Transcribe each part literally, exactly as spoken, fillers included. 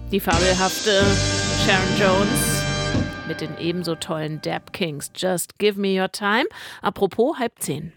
Die fabelhafte Sharon Jones mit den ebenso tollen Dap Kings. Just Give Me Your Time. Apropos halb zehn.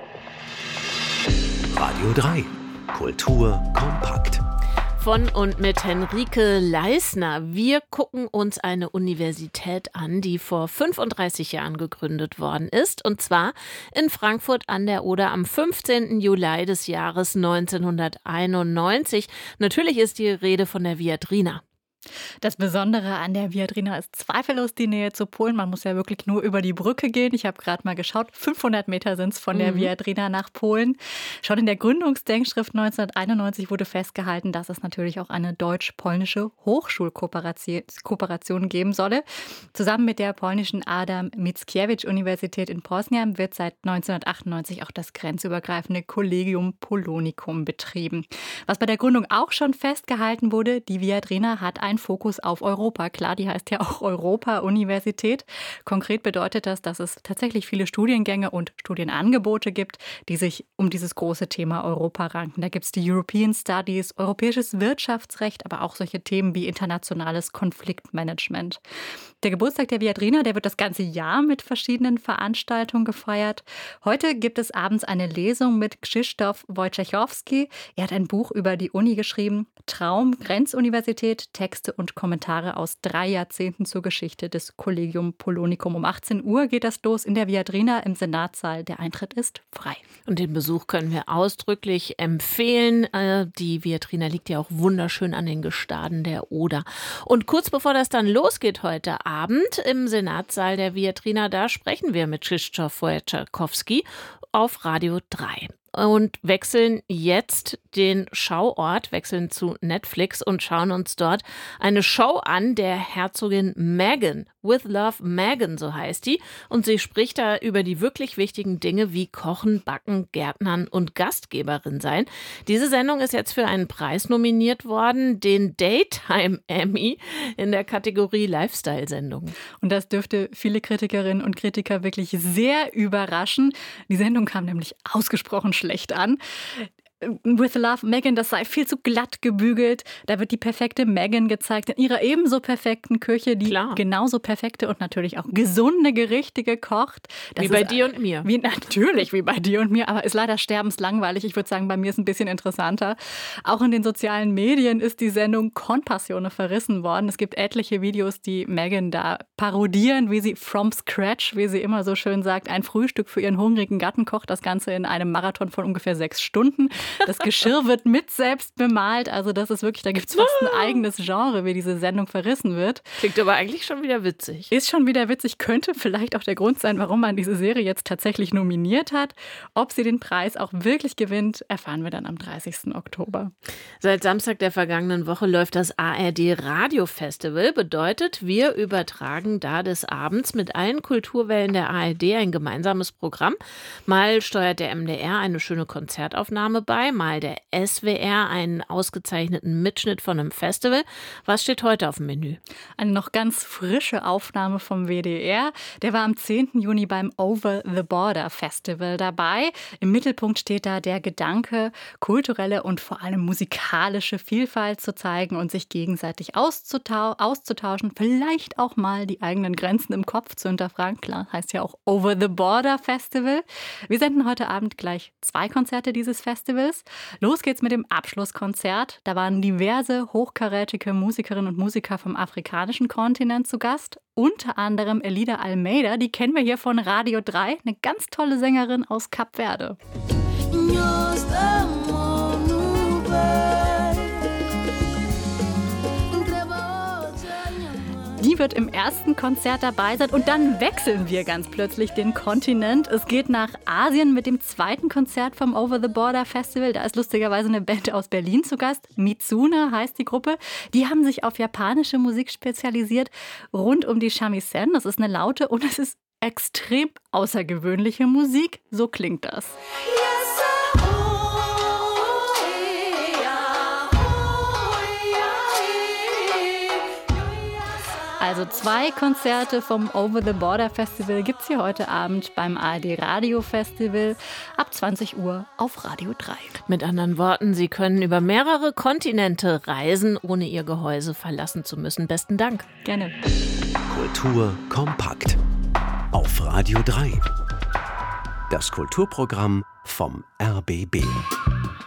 Radio drei. Kultur kompakt. Von und mit Henrike Leisner. Wir gucken uns eine Universität an, die vor fünfunddreißig Jahren gegründet worden ist. Und zwar in Frankfurt an der Oder am fünfzehnten Juli des Jahres neunzehnhunderteinundneunzig. Natürlich ist die Rede von der Viadrina. Das Besondere an der Viadrina ist zweifellos die Nähe zu Polen. Man muss ja wirklich nur über die Brücke gehen. Ich habe gerade mal geschaut, fünfhundert Meter sind es von der mhm. Viadrina nach Polen. Schon in der Gründungsdenkschrift neunzehnhunderteinundneunzig wurde festgehalten, dass es natürlich auch eine deutsch-polnische Hochschulkooperation geben solle. Zusammen mit der polnischen Adam Mickiewicz-Universität in Poznań wird seit neunzehnhundertachtundneunzig auch das grenzübergreifende Collegium Polonicum betrieben. Was bei der Gründung auch schon festgehalten wurde, die Viadrina hat ein Fokus auf Europa. Klar, die heißt ja auch Europa-Universität. Konkret bedeutet das, dass es tatsächlich viele Studiengänge und Studienangebote gibt, die sich um dieses große Thema Europa ranken. Da gibt es die European Studies, europäisches Wirtschaftsrecht, aber auch solche Themen wie internationales Konfliktmanagement. Der Geburtstag der Viadrina, der wird das ganze Jahr mit verschiedenen Veranstaltungen gefeiert. Heute gibt es abends eine Lesung mit Krzysztof Wojciechowski. Er hat ein Buch über die Uni geschrieben, Traum, Grenzuniversität, Texte und Kommentare aus drei Jahrzehnten zur Geschichte des Collegium Polonicum. Um achtzehn Uhr geht das los in der Viadrina im Senatssaal. Der Eintritt ist frei. Und den Besuch können wir ausdrücklich empfehlen. Die Viadrina liegt ja auch wunderschön an den Gestaden der Oder. Und kurz bevor das dann losgeht heute Abend im Senatssaal der Viadrina, da sprechen wir mit Krzysztof Wojciechowski auf Radio drei. Und wechseln jetzt den Schauort, wechseln zu Netflix und schauen uns dort eine Show an, der Herzogin Meghan. With Love Meghan, so heißt die. Und sie spricht da über die wirklich wichtigen Dinge wie Kochen, Backen, Gärtnern und Gastgeberin sein. Diese Sendung ist jetzt für einen Preis nominiert worden, den Daytime Emmy in der Kategorie Lifestyle-Sendung. Und das dürfte viele Kritikerinnen und Kritiker wirklich sehr überraschen. Die Sendung kam nämlich ausgesprochen schlecht an. With Love Meghan, das sei viel zu glatt gebügelt. Da wird die perfekte Meghan gezeigt in ihrer ebenso perfekten Küche, die Klar. genauso perfekte und natürlich auch gesunde Gerichte gekocht. Das wie bei dir und mir. Wie, natürlich, wie bei dir und mir, aber ist leider sterbenslangweilig. Ich würde sagen, bei mir ist es ein bisschen interessanter. Auch in den sozialen Medien ist die Sendung con passione verrissen worden. Es gibt etliche Videos, die Meghan da parodieren, wie sie from scratch, wie sie immer so schön sagt, ein Frühstück für ihren hungrigen Gatten kocht. Das Ganze in einem Marathon von ungefähr sechs Stunden. Das Geschirr wird mit selbst bemalt. Also das ist wirklich, da gibt es fast ein eigenes Genre, wie diese Sendung verrissen wird. Klingt aber eigentlich schon wieder witzig. Ist schon wieder witzig. Könnte vielleicht auch der Grund sein, warum man diese Serie jetzt tatsächlich nominiert hat. Ob sie den Preis auch wirklich gewinnt, erfahren wir dann am dreißigsten Oktober. Seit Samstag der vergangenen Woche läuft das A R D Radio Festival. Bedeutet, wir übertragen da des Abends mit allen Kulturwellen der A R D ein gemeinsames Programm. Mal steuert der M D R eine schöne Konzertaufnahme bei, mal der S W R einen ausgezeichneten Mitschnitt von einem Festival. Was steht heute auf dem Menü? Eine noch ganz frische Aufnahme vom W D R. Der war am zehnten Juni beim Over the Border Festival dabei. Im Mittelpunkt steht da der Gedanke, kulturelle und vor allem musikalische Vielfalt zu zeigen und sich gegenseitig auszutau- auszutauschen. Vielleicht auch mal die eigenen Grenzen im Kopf zu hinterfragen. Klar, heißt ja auch Over the Border Festival. Wir senden heute Abend gleich zwei Konzerte dieses Festivals. Los geht's mit dem Abschlusskonzert. Da waren diverse hochkarätige Musikerinnen und Musiker vom afrikanischen Kontinent zu Gast. Unter anderem Elida Almeida, die kennen wir hier von Radio drei, eine ganz tolle Sängerin aus Kap Verde. Die wird im ersten Konzert dabei sein und dann wechseln wir ganz plötzlich den Kontinent. Es geht nach Asien mit dem zweiten Konzert vom Over the Border Festival. Da ist lustigerweise eine Band aus Berlin zu Gast. Mitsune heißt die Gruppe. Die haben sich auf japanische Musik spezialisiert, rund um die Shamisen. Das ist eine laute und es ist extrem außergewöhnliche Musik. So klingt das. Also zwei Konzerte vom Over the Border Festival gibt es hier heute Abend beim A R D Radio Festival ab zwanzig Uhr auf Radio drei. Mit anderen Worten, Sie können über mehrere Kontinente reisen, ohne Ihr Gehäuse verlassen zu müssen. Besten Dank. Gerne. Kultur kompakt auf Radio drei. Das Kulturprogramm vom R B B.